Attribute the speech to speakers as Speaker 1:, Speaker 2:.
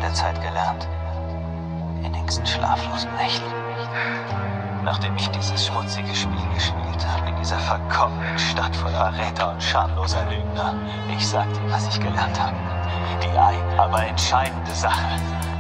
Speaker 1: der Zeit gelernt. In nächsten schlaflosen Nächten. Nachdem ich dieses schmutzige Spiel gespielt habe in dieser verkommenen Stadt voller Räter und schamloser Lügner. Ich sag dir, was ich gelernt habe. Die eine, aber entscheidende Sache.